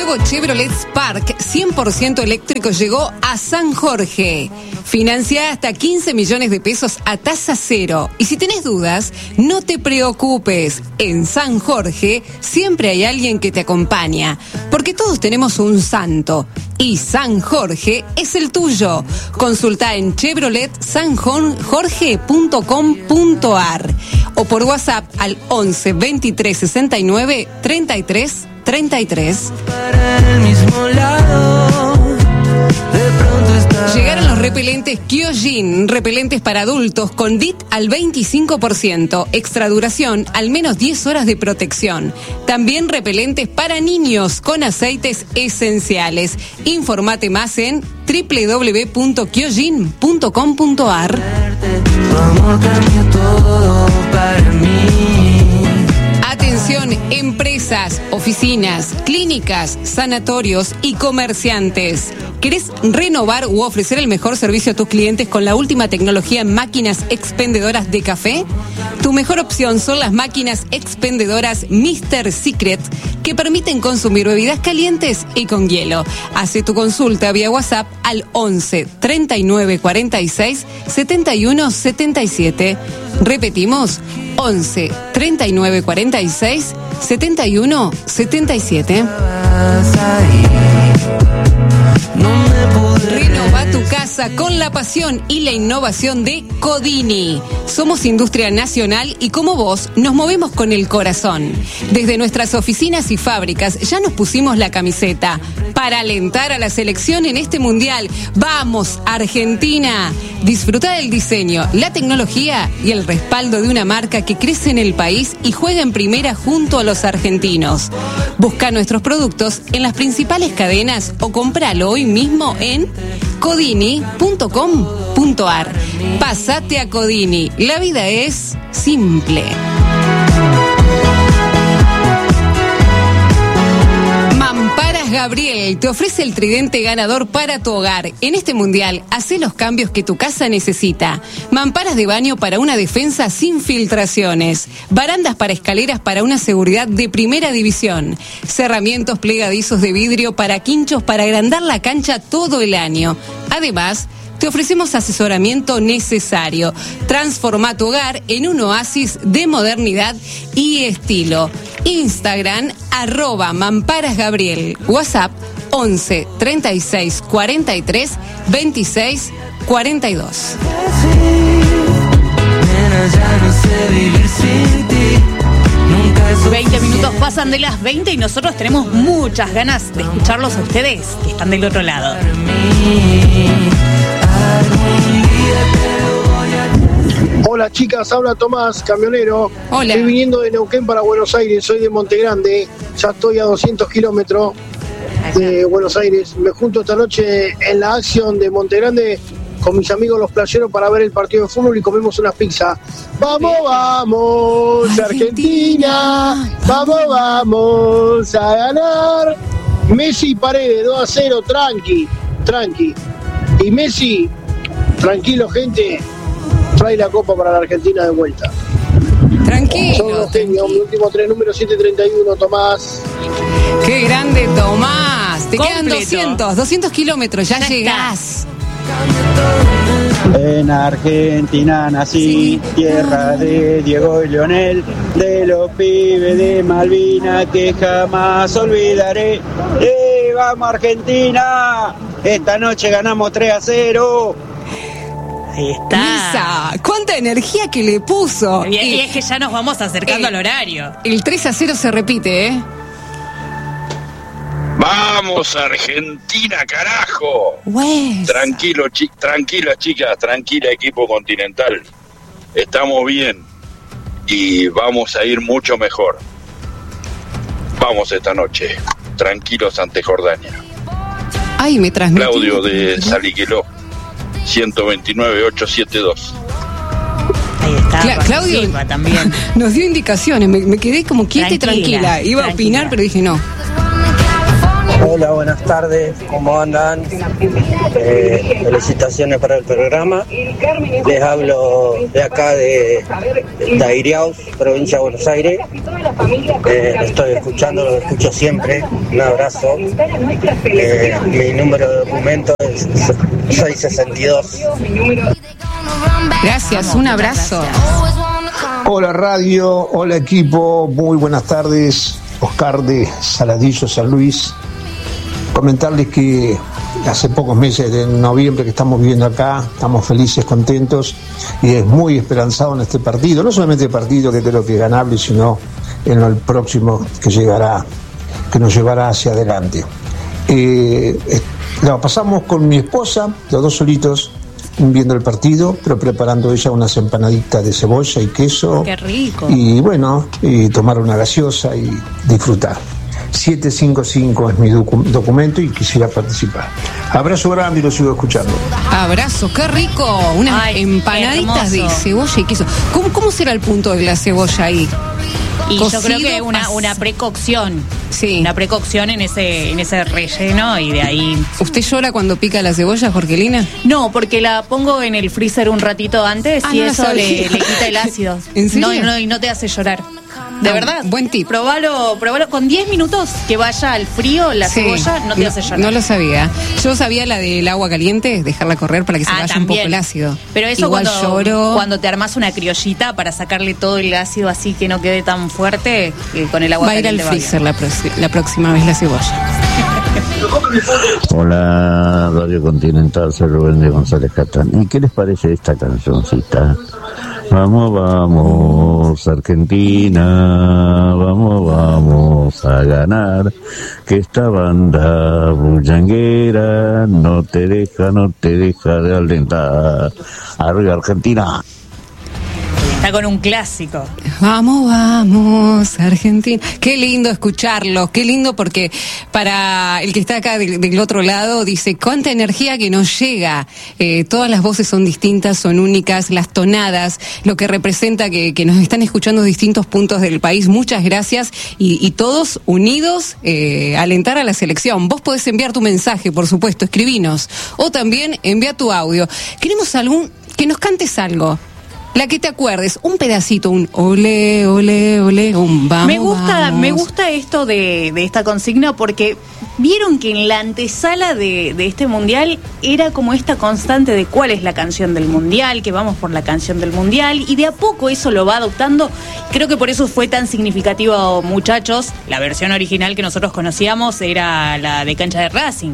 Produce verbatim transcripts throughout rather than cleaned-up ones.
nuevo Chevrolet Spark cien por ciento eléctrico llegó a San Jorge. Financia hasta quince millones de pesos a tasa cero. Y si tenés dudas, no te preocupes. En San Jorge siempre hay alguien que te acompaña. Porque todos tenemos un santo. Y San Jorge es el tuyo. Consulta en chevrolet san jorge punto com punto ar o por WhatsApp al once veintitrés sesenta y nueve treinta y tres treinta y tres. Llegaron los repelentes Kyojin, repelentes para adultos con D I T al veinticinco por ciento, extra duración, al menos diez horas de protección. También repelentes para niños con aceites esenciales. Informate más en doble u doble u doble u punto kyojin punto com punto ar. Atención, empresas, oficinas, clínicas, sanatorios y comerciantes. ¿Querés renovar u ofrecer el mejor servicio a tus clientes con la última tecnología en máquinas expendedoras de café? Tu mejor opción son las máquinas expendedoras míster Secret, que permiten consumir bebidas calientes y con hielo. Hace tu consulta vía WhatsApp al once treinta y nueve cuarenta y seis setenta y uno setenta y siete. Repetimos, once treinta y nueve cuarenta y seis setenta y uno setenta y siete. Renova tu casa con la pasión y la innovación de Codini. Somos industria nacional y como vos nos movemos con el corazón. Desde nuestras oficinas y fábricas ya nos pusimos la camiseta para alentar a la selección en este mundial. ¡Vamos, Argentina! Disfruta del diseño, la tecnología y el respaldo de una marca que crece en el país y juega en primera junto a los argentinos. Busca nuestros productos en las principales cadenas o compralo hoy mismo en codini punto com punto ar. Pásate a Codini. La vida es simple. Mamparas Gabriel te ofrece el tridente ganador para tu hogar. En este mundial, hacé los cambios que tu casa necesita. Mamparas de baño para una defensa sin filtraciones. Barandas para escaleras para una seguridad de primera división. Cerramientos plegadizos de vidrio para quinchos para agrandar la cancha todo el año. Además, te ofrecemos asesoramiento necesario. Transforma tu hogar en un oasis de modernidad y estilo. Instagram, arroba Mamparas Gabriel. WhatsApp, once treinta y seis cuarenta y tres veintiséis cuarenta y dos. veinte minutos pasan de las veinte y nosotros tenemos muchas ganas de escucharlos a ustedes que están del otro lado. Hola chicas, habla Tomás, camionero. Hola. Estoy viniendo de Neuquén para Buenos Aires, soy de Montegrande, ya estoy a doscientos kilómetros de Buenos Aires. Me junto esta noche en la acción de Montegrande con mis amigos los playeros para ver el partido de fútbol y comemos una pizza. ¡Vamos, vamos, Argentina! ¡Vamos, vamos a ganar! Messi y Paredes, dos a cero, tranqui, tranqui. Y Messi, tranquilo gente, trae la copa para la Argentina de vuelta. Tranquilo. Son los genios, mi último tres números, siete treinta y uno, Tomás. ¡Qué grande, Tomás! Te quedan Completo. doscientos, doscientos kilómetros, ya, Ya llegás. En Argentina nací, Sí. tierra de Diego y Leonel, de los pibes de Malvinas que jamás olvidaré. ¡Eh, vamos Argentina! Esta noche ganamos tres a cero. Ahí está. Lisa, cuánta energía que le puso. Y, y Y es que ya nos vamos acercando Eh, al horario. el tres a cero se repite, ¿eh? ¡Vamos, Argentina, carajo! Pues. Tranquilo, chi- tranquila, chicas, tranquila, equipo continental. Estamos bien y vamos a ir mucho mejor. Vamos esta noche, tranquilos ante Jordania. Ay, me transmitió. Claudio de Saliqueló, ciento veintinueve ochocientos setenta y dos. Ahí está. Cla- Claudio Silva también. nos dio indicaciones, me, me quedé como quieta y Tranquila, tranquila. Iba a tranquila. opinar, pero dije no. Hola, buenas tardes, ¿cómo andan? Eh, felicitaciones para el programa. Les hablo de acá de Dairiaus, provincia de Buenos Aires. Eh, estoy escuchando, lo escucho siempre. Un abrazo. Eh, mi número de documento es seiscientos sesenta y dos. Gracias, un abrazo. Hola radio, hola equipo, muy buenas tardes. Oscar de Saladillo, San Luis. Comentarles que hace pocos meses de noviembre que estamos viviendo acá, estamos felices, contentos y es muy esperanzado en este partido, no solamente el partido que creo que es ganable, sino en el próximo que llegará, que nos llevará hacia adelante. Eh, eh, lo pasamos con mi esposa, los dos solitos, viendo el partido, pero preparando ella unas empanaditas de cebolla y queso. ¡Qué rico! Y bueno, y tomar una gaseosa y disfrutar. siete cinco cinco es mi docu- documento y quisiera participar. Abrazo grande y lo sigo escuchando. Abrazo, qué rico. Unas Ay, empanaditas de hermoso. cebolla y queso. ¿Cómo, ¿Cómo será el punto de la cebolla ahí? Y Cocido, yo creo que una, pas- una precocción. Sí. Una precocción en ese, en ese relleno y de ahí. ¿Usted llora cuando pica la cebolla, Jorgelina? No, porque la pongo en el freezer un ratito antes Ah, y no la eso sabía. le, le quita el ácido. ¿En serio? No, no, y no te hace llorar. De Ah, verdad. buen tip. Probalo, probalo. Con diez minutos que vaya al frío la Sí. cebolla, no te hace llorar. No lo sabía. Yo sabía la del agua caliente, dejarla correr para que se Ah, vaya también. un poco el ácido. Pero eso Igual cuando, lloro. cuando te armas una criollita para sacarle todo el ácido así que no quede tan fuerte, eh, con el agua Va a ir al caliente va bien. freezer la, proxi- la próxima vez la cebolla. Hola, Radio Continental, soy Rubén de González Catán. ¿Y qué les parece esta cancioncita? Vamos, vamos, Argentina, vamos, vamos a ganar, que esta banda bullanguera no te deja, no te deja de alentar. Arriba Argentina. Está con un clásico. Vamos, vamos, Argentina. Qué lindo escucharlo, qué lindo porque para el que está acá del, del otro lado dice, cuánta energía que nos llega. Eh, todas las voces son distintas, son únicas, las tonadas, lo que representa que, que nos están escuchando de distintos puntos del país. Muchas gracias y, y todos unidos eh, a alentar a la selección. Vos podés enviar tu mensaje, por supuesto, escribinos o también envía tu audio. Queremos algún, que nos cantes algo. La que te acuerdes, un pedacito, un ole, ole, ole, un vamos, me gusta, vamos. me gusta esto de, de esta consigna porque vieron que en la antesala de, de este mundial era como esta constante de cuál es la canción del mundial, que vamos por la canción del mundial, y de a poco eso lo va adoptando. Creo que por eso fue tan significativo, muchachos. La versión original que nosotros conocíamos era la de cancha de Racing.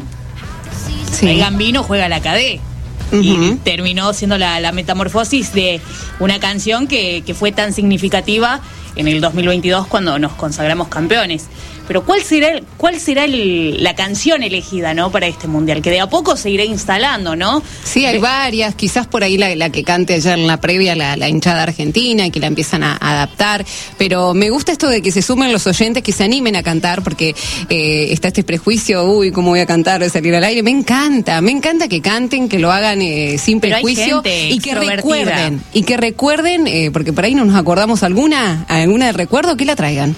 Sí. El Gambino juega la Cadé. Y Ujú. terminó siendo la, la metamorfosis de una canción que, que fue tan significativa en el dos mil veintidós cuando nos consagramos campeones. Pero ¿cuál será el, cuál será el, la canción elegida, ¿no?, para este mundial? Que de a poco se irá instalando, ¿no? Sí, hay De- varias, quizás por ahí la, la que cante ayer en la previa la, la hinchada argentina y que la empiezan a, a adaptar, pero me gusta esto de que se sumen los oyentes, que se animen a cantar, porque eh, está este prejuicio, uy, ¿cómo voy a cantar de salir al aire? Me encanta, me encanta que canten, que lo hagan eh, sin Pero hay prejuicio gente y que extrovertida. recuerden, y que recuerden, eh, porque por ahí no nos acordamos alguna, alguna de recuerdo, que la traigan.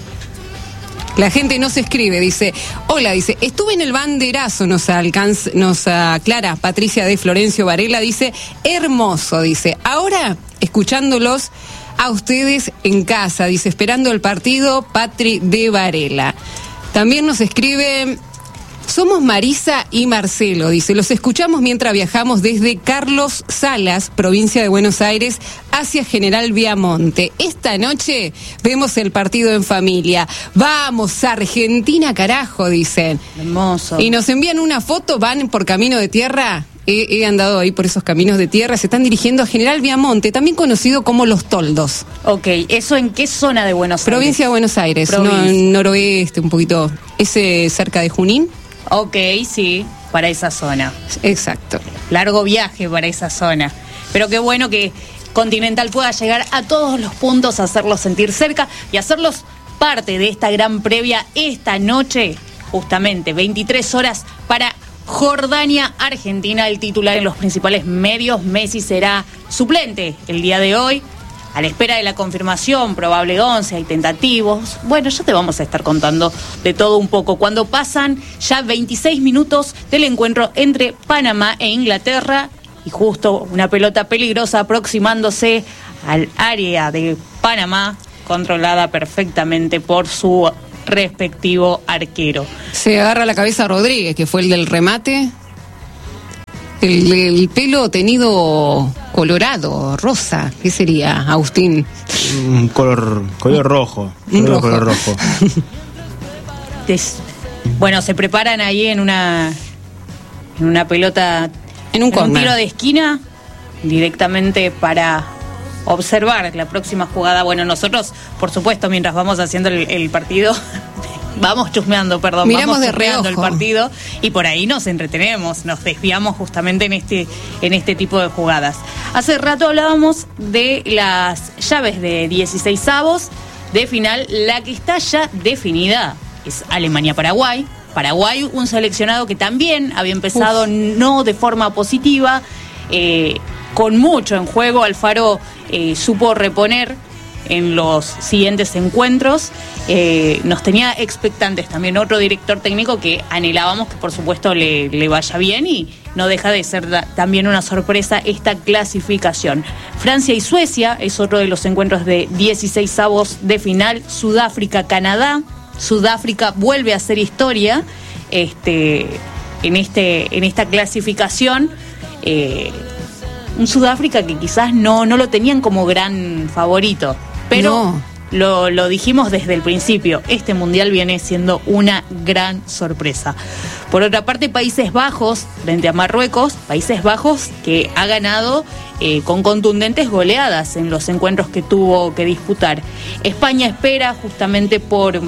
La gente nos escribe, dice, hola, dice, estuve en el banderazo, nos alcanza, nos aclara Patricia de Florencio Varela, dice, hermoso, dice, ahora escuchándolos a ustedes en casa, dice, esperando el partido, Patri de Varela. También nos escribe, somos Marisa y Marcelo, dice, los escuchamos mientras viajamos desde Carlos Salas, provincia de Buenos Aires, hacia General Viamonte. Esta noche vemos el partido en familia. Vamos, Argentina, carajo, dicen. Hermoso. Y nos envían una foto, van por camino de tierra. He, he andado ahí por esos caminos de tierra, se están dirigiendo a General Viamonte, también conocido como Los Toldos. Ok, ¿eso en qué zona de Buenos Aires? Provincia de Buenos Aires, no, Provincia. noroeste, un poquito, ese cerca de Junín. Ok, sí, para esa zona. Exacto. Largo viaje para esa zona. Pero qué bueno que Continental pueda llegar a todos los puntos, hacerlos sentir cerca y hacerlos parte de esta gran previa esta noche, justamente veintitrés horas para Jordania, Argentina. El titular en los principales medios, Messi será suplente el día de hoy. a la espera de la confirmación, probable once, hay tentativos. Bueno, ya te vamos a estar contando de todo un poco. Cuando pasan ya veintiséis minutos del encuentro entre Panamá e Inglaterra, y justo una pelota peligrosa aproximándose al área de Panamá, controlada perfectamente por su respectivo arquero. Se agarra la cabeza a Rodríguez, que fue el del remate. El, el pelo tenido colorado, rosa, ¿qué sería, Agustín? Un color, color rojo. Un color, rojo. color rojo. Des- bueno, se preparan ahí en una en una pelota, En un en un córner. tiro de esquina, directamente para observar la próxima jugada. Bueno, nosotros, por supuesto, mientras vamos haciendo el, el partido, vamos chusmeando, perdón, Miramos vamos de chusmeando el reojo. partido y por ahí nos entretenemos, nos desviamos justamente en este, en este tipo de jugadas. Hace rato hablábamos de las llaves de dieciseisavos de final. La que está ya definida es Alemania-Paraguay. Paraguay, un seleccionado que también había empezado Uf. no de forma positiva, eh, con mucho en juego. Alfaro eh, supo reponer en los siguientes encuentros. Eh, nos tenía expectantes también otro director técnico que anhelábamos que por supuesto le, le vaya bien, y no deja de ser da, también una sorpresa esta clasificación. Francia y Suecia es otro de los encuentros de dieciseisavos de final. Sudáfrica-Canadá. Sudáfrica vuelve a hacer historia este, en, este, en esta clasificación. Eh, un Sudáfrica que quizás no, no lo tenían como gran favorito, pero No. lo, lo dijimos desde el principio, este mundial viene siendo una gran sorpresa. Por otra parte, Países Bajos frente a Marruecos, Países Bajos que ha ganado eh, con contundentes goleadas en los encuentros que tuvo que disputar. España espera justamente por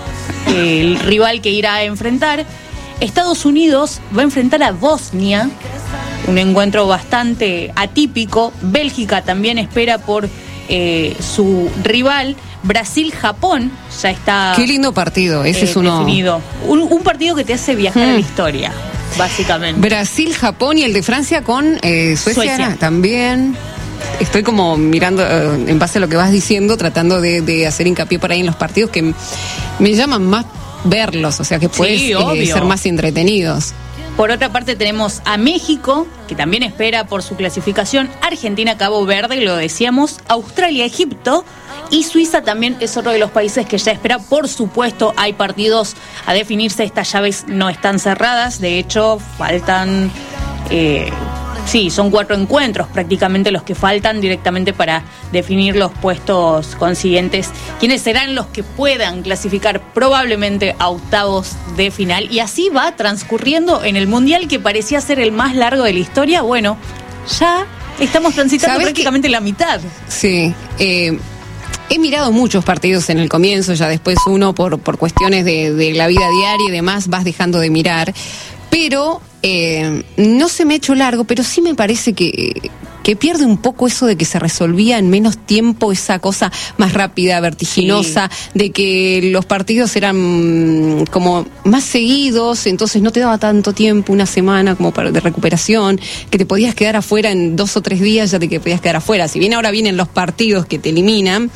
eh, el rival que irá a enfrentar. Estados Unidos va a enfrentar a Bosnia, un encuentro bastante atípico. Bélgica también espera por eh, su rival. Brasil-Japón ya está Qué lindo partido, ese eh, es uno. definido. Un, un partido que te hace viajar Hmm. a la historia, básicamente. Brasil-Japón y el de Francia con eh, Suecia, Suecia. ¿era? También. Estoy como mirando, eh, en base a lo que vas diciendo, tratando de, de hacer hincapié por ahí en los partidos que m- me llaman más verlos, o sea, que puedes Sí, eh, obvio. ser más entretenidos. Por otra parte tenemos a México, que también espera por su clasificación. Argentina, Cabo Verde, lo decíamos. Australia, Egipto. Y Suiza también es otro de los países que ya espera. Por supuesto, hay partidos a definirse. Estas llaves no están cerradas. De hecho, faltan... Eh, sí, son cuatro encuentros prácticamente los que faltan directamente para definir los puestos consiguientes. ¿Quiénes serán los que puedan clasificar probablemente a octavos de final? Y así va transcurriendo en el Mundial, que parecía ser el más largo de la historia. Bueno, ya estamos transitando ¿Sabés prácticamente la mitad. Sí, eh, he mirado muchos partidos en el comienzo, ya después uno por, por cuestiones de, de la vida diaria y demás vas dejando de mirar, pero eh, no se me ha hecho largo, pero sí me parece que, que pierde un poco eso de que se resolvía en menos tiempo, esa cosa más rápida, vertiginosa, sí. De que los partidos eran como más seguidos, entonces no te daba tanto tiempo, una semana como para de recuperación, que te podías quedar afuera en dos o tres días, ya te que podías quedar afuera. Si bien ahora vienen los partidos que te eliminan,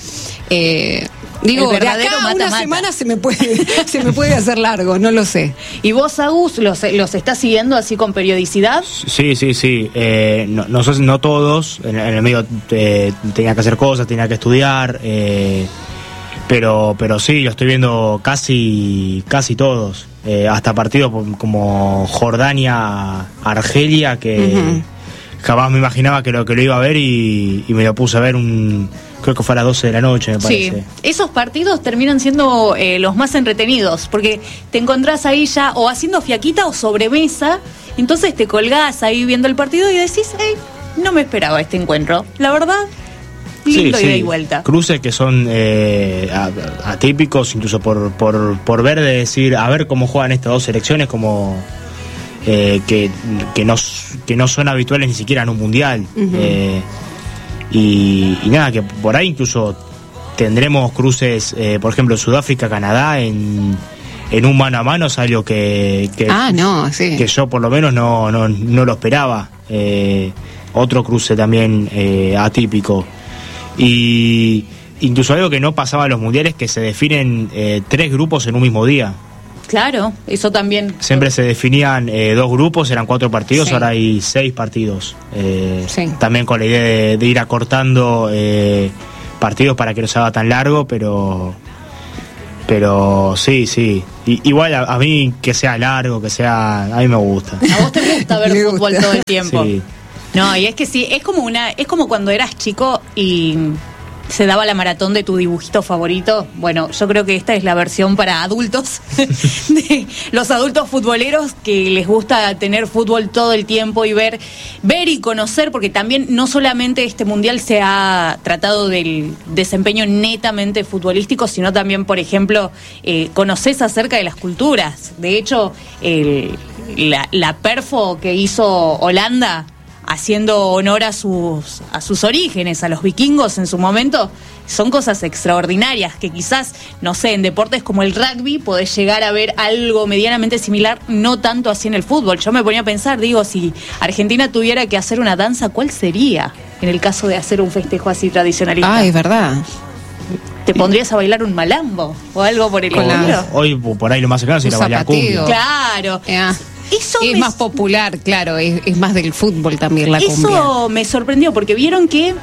eh, digo, de acá a una semana se me puede se me puede hacer largo, no lo sé. ¿Y vos, Agus, los, los estás siguiendo así con periodicidad? Sí, sí, sí. Eh, no, no, no todos. En, en el medio eh, tenía que hacer cosas, tenía que estudiar. Eh, pero pero sí, lo estoy viendo casi casi todos. Eh, hasta partidos como Jordania-Argelia, que uh-huh. jamás me imaginaba que lo, que lo iba a ver y, y me lo puse a ver un... Creo que fue a las doce de la noche, me parece. Sí, esos partidos terminan siendo eh, los más entretenidos, porque te encontrás ahí ya o haciendo fiaquita o sobremesa, entonces te colgás ahí viendo el partido y decís, hey, no me esperaba este encuentro. La verdad, lindo sí, ida sí. y vuelta. Cruces que son eh, atípicos, incluso por, por, por ver, de decir, a ver cómo juegan estas dos selecciones, como eh, que, que, no, que no son habituales ni siquiera en un mundial. Uh-huh. eh, Y, y nada, que por ahí incluso tendremos cruces, eh, por ejemplo, Sudáfrica-Canadá en, en un mano a mano, es algo que, que, ah, no, sí. que yo por lo menos no, no, no lo esperaba. Eh, otro cruce también eh, atípico. Y incluso algo que no pasaba en los mundiales, que se definen eh, tres grupos en un mismo día. Claro, eso también. Siempre se definían eh, dos grupos, eran cuatro partidos, Sí. ahora hay seis partidos. Eh, Sí. También con la idea de, de ir acortando eh, partidos para que no se haga tan largo, pero pero sí, sí. Y, igual a, a mí que sea largo, que sea... A mí me gusta. A vos te gusta ver Me fútbol gusta. todo el tiempo. Sí. No, y es que sí, es como una, es como cuando eras chico y se daba la maratón de tu dibujito favorito. Bueno, yo creo que esta es la versión para adultos, de los adultos futboleros que les gusta tener fútbol todo el tiempo y ver, ver y conocer, porque también no solamente este mundial se ha tratado del desempeño netamente futbolístico, sino también, por ejemplo, eh, conoces acerca de las culturas. De hecho, el, la, la perfo que hizo Holanda, haciendo honor a sus a sus orígenes, a los vikingos en su momento, son cosas extraordinarias que quizás, no sé, en deportes como el rugby podés llegar a ver algo medianamente similar, no tanto así en el fútbol. Yo me ponía a pensar, digo, si Argentina tuviera que hacer una danza, ¿cuál sería en el caso de hacer un festejo así tradicionalista? Ah, es verdad. ¿Te pondrías a bailar un malambo o algo por el Con la- estilo? Hoy por ahí lo más cercano es ir a Un bailar zapateo. cumbia. Claro. Ah, Eso es me- más popular, claro, es, es más del fútbol también la cumbia. Eso me sorprendió porque vieron que,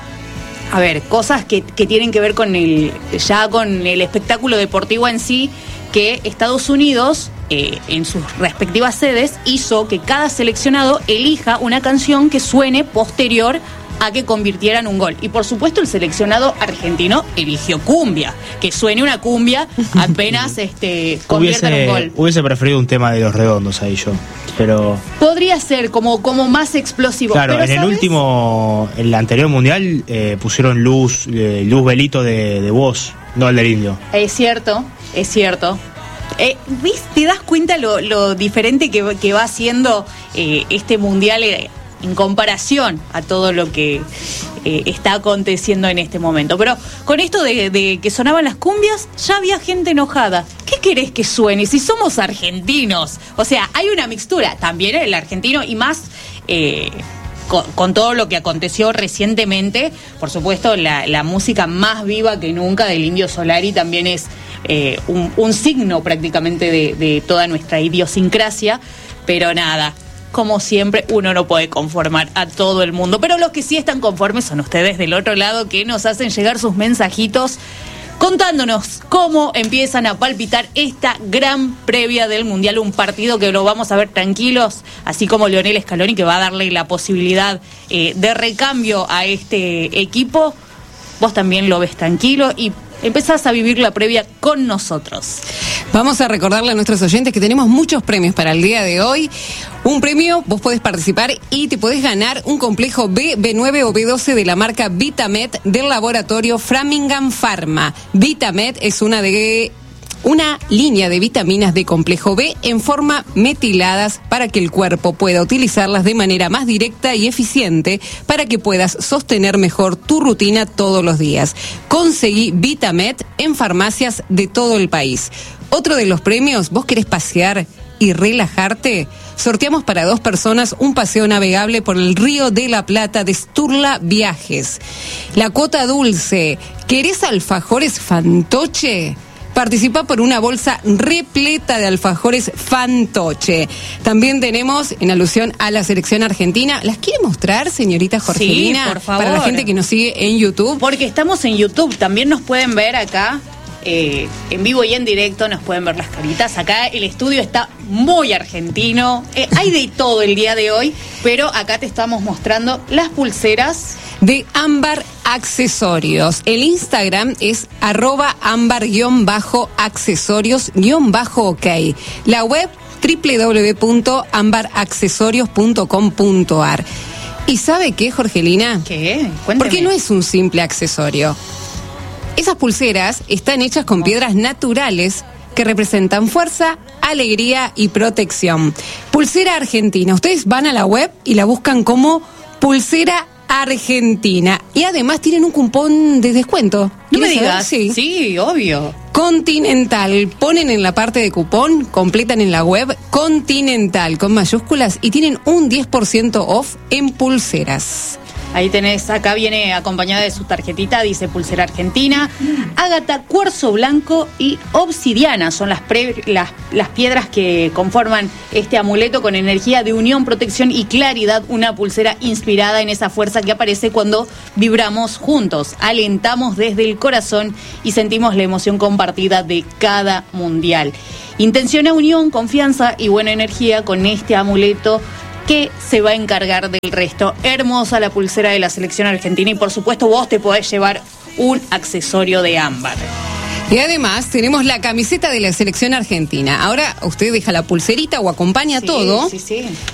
a ver, cosas que, que tienen que ver con el, ya con el espectáculo deportivo en sí, que Estados Unidos, eh, en sus respectivas sedes, hizo que cada seleccionado elija una canción que suene posterior a que convirtieran un gol. Y por supuesto el seleccionado argentino eligió cumbia, que suene una cumbia apenas este, conviertan un Hubiese, gol. hubiese preferido un tema de Los Redondos ahí yo, pero... Podría ser como, como más explosivo. Claro, pero en el ¿sabes? último, en el anterior mundial, eh, pusieron luz, eh, luz velito de, de voz, no el del indio. Es cierto, es cierto. Eh, ¿ves? ¿Te das cuenta lo, lo diferente que, que va siendo eh, este mundial eh, en comparación a todo lo que eh, está aconteciendo en este momento? Pero con esto de, de que sonaban las cumbias, ya había gente enojada. ¿Qué querés que suene si somos argentinos? O sea, hay una mixtura, también el argentino y más... Eh, Con, con todo lo que aconteció recientemente, por supuesto, la, la música más viva que nunca del Indio Solari también es eh, un, un signo prácticamente de, de toda nuestra idiosincrasia, pero nada, como siempre, uno no puede conformar a todo el mundo, pero los que sí están conformes son ustedes del otro lado, que nos hacen llegar sus mensajitos contándonos cómo empiezan a palpitar esta gran previa del Mundial, un partido que lo vamos a ver tranquilos, así como Lionel Scaloni, que va a darle la posibilidad eh, de recambio a este equipo. Vos también lo ves tranquilo y empezás a vivir la previa con nosotros. Vamos a recordarle a nuestros oyentes que tenemos muchos premios para el día de hoy. Un premio, vos podés participar y te podés ganar un complejo B, B nueve o B doce de la marca Vitamet del laboratorio Framingham Pharma. Vitamet es una de... una línea de vitaminas de complejo B en forma metiladas para que el cuerpo pueda utilizarlas de manera más directa y eficiente para que puedas sostener mejor tu rutina todos los días. Conseguí Vitamet en farmacias de todo el país. Otro de los premios, ¿vos querés pasear y relajarte? Sorteamos para dos personas un paseo navegable por el Río de la Plata de Sturla Viajes. La cuota dulce, ¿querés alfajores Fantoche? Participa por una bolsa repleta de alfajores Fantoche. También tenemos, en alusión a la selección argentina, ¿las quiere mostrar, señorita Jorgelina? Sí, por favor. Para la gente que nos sigue en YouTube. Porque estamos en YouTube, también nos pueden ver acá, eh, en vivo y en directo, nos pueden ver las caritas. Acá el estudio está muy argentino, eh, hay de todo el día de hoy, pero acá te estamos mostrando las pulseras de Ámbar Accesorios. El Instagram es arroba ámbar-accesorios-ok. La web doble u doble u doble u punto ámbar accesorios punto com punto a r. ¿Y sabe qué, Jorgelina? ¿Qué? Cuénteme. Porque no es un simple accesorio. Esas pulseras están hechas con piedras naturales que representan fuerza, alegría y protección. Pulsera argentina. Ustedes van a la web y la buscan como pulsera Argentina. Y además tienen un cupón de descuento. No me ¿Quieres digas. saber? Sí. Sí, obvio. Continental. Ponen en la parte de cupón, completan en la web Continental con mayúsculas y tienen un diez por ciento off en pulseras. Ahí tenés, acá viene acompañada de su tarjetita, dice pulsera argentina, ágata, cuarzo blanco y obsidiana. Son las, pre, las, las piedras que conforman este amuleto con energía de unión, protección y claridad. Una pulsera inspirada en esa fuerza que aparece cuando vibramos juntos, alentamos desde el corazón y sentimos la emoción compartida de cada mundial. Intenciona unión, confianza y buena energía con este amuleto que se va a encargar del resto. Hermosa la pulsera de la selección argentina y por supuesto vos te podés llevar un accesorio de ámbar. Y además tenemos la camiseta de la selección argentina. Ahora usted deja la pulserita o acompaña sí, todo sí, sí.